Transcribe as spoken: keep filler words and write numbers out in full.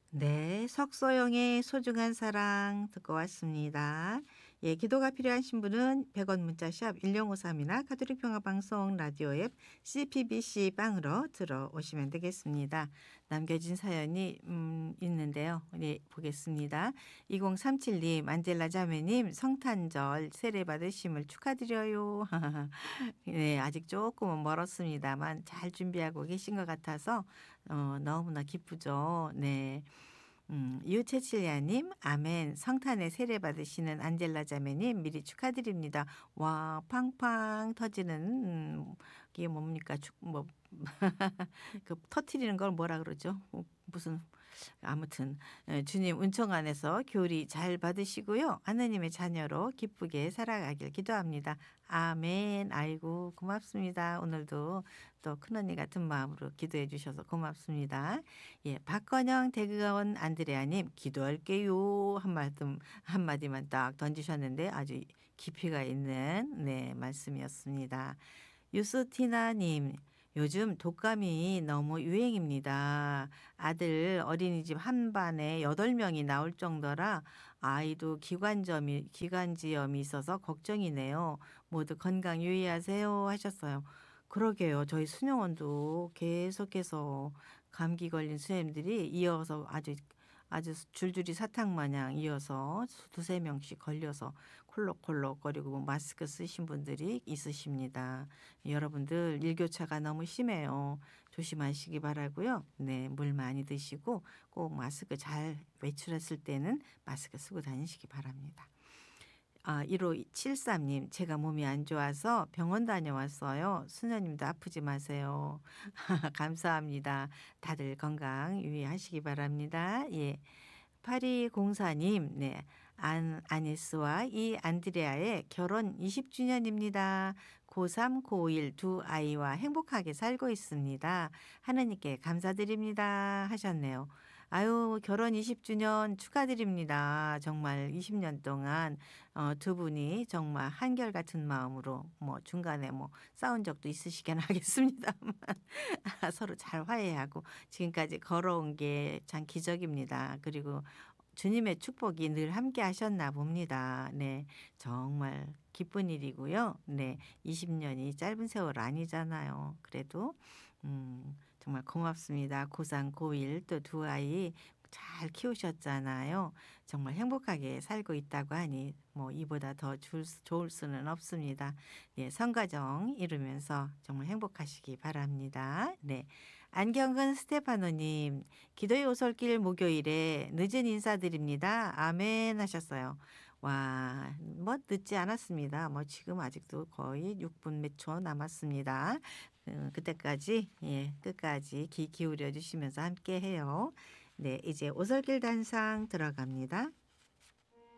네, 석소영의 소중한 사랑 듣고 왔습니다. 예, 기도가 필요하신 분은 백 원 문자샵 일공오삼이나 가톨릭 평화방송 라디오 앱 씨피비씨 빵으로 들어오시면 되겠습니다. 남겨진 사연이 음, 있는데요. 네, 보겠습니다. 이공삼칠님, 안젤라 자매님 성탄절 세례 받으심을 축하드려요. 네, 아직 조금은 멀었습니다만 잘 준비하고 계신 것 같아서 어, 너무나 기쁘죠. 네. 음, 유채칠야님, 아멘. 성탄에 세례 받으시는 안젤라 자매님 미리 축하드립니다. 와, 팡팡 터지는 음, 이게 뭡니까? 축, 뭐, 그 터트리는 걸 뭐라 그러죠? 뭐, 무슨 아무튼 예, 주님 은총 안에서 교리 잘 받으시고요. 하느님의 자녀로 기쁘게 살아가길 기도합니다. 아멘. 아이고 고맙습니다. 오늘도 또 큰언니 같은 마음으로 기도해 주셔서 고맙습니다. 예, 박건영 대구원 안드레아님 기도할게요 한 말씀 한마디만 딱 던지셨는데 아주 깊이가 있는 네 말씀이었습니다. 유스티나님, 요즘 독감이 너무 유행입니다. 아들 어린이집 한 반에 여덟 명이 나올 정도라 아이도 기관점이, 기관지염이 있어서 걱정이네요. 모두 건강 유의하세요 하셨어요. 그러게요. 저희 수녀원도 계속해서 감기 걸린 수녀님들이 이어서 아주 아주 줄줄이 사탕 마냥 이어서 두세 명씩 걸려서 콜록콜록거리고 뭐 마스크 쓰신 분들이 있으십니다. 여러분들 일교차가 너무 심해요. 조심하시기 바라고요. 네, 물 많이 드시고 꼭 마스크 잘 외출했을 때는 마스크 쓰고 다니시기 바랍니다. 아, 일오칠삼님, 제가 몸이 안 좋아서 병원 다녀왔어요. 수녀님도 아프지 마세요. 감사합니다. 다들 건강 유의하시기 바랍니다. 예. 팔이공사님, 네. 안, 아니스와 이 안드레아의 결혼 이십 주년입니다. 고삼, 고일 두 아이와 행복하게 살고 있습니다. 하느님께 감사드립니다. 하셨네요. 아유, 결혼 이십 주년 축하드립니다. 정말 이십 년 동안 어, 두 분이 정말 한결같은 마음으로 뭐 중간에 뭐 싸운 적도 있으시긴 하겠습니다만 서로 잘 화해하고 지금까지 걸어온 게 참 기적입니다. 그리고 주님의 축복이 늘 함께 하셨나 봅니다. 네. 정말 기쁜 일이고요. 네. 이십 년이 짧은 세월 아니잖아요. 그래도 음, 정말 고맙습니다. 고삼, 고일 또 두 아이 잘 키우셨잖아요. 정말 행복하게 살고 있다고 하니 뭐 이보다 더 줄, 좋을 수는 없습니다. 네, 성가정 이루면서 정말 행복하시기 바랍니다. 네. 안경근 스테파노님, 기도의 오솔길 목요일에 늦은 인사드립니다. 아멘 하셨어요. 와, 뭐 늦지 않았습니다. 뭐 지금 아직도 거의 육 분 몇 초 남았습니다. 어, 그때까지 예, 끝까지 귀 기울여 주시면서 함께 해요. 네, 이제 오솔길 단상 들어갑니다.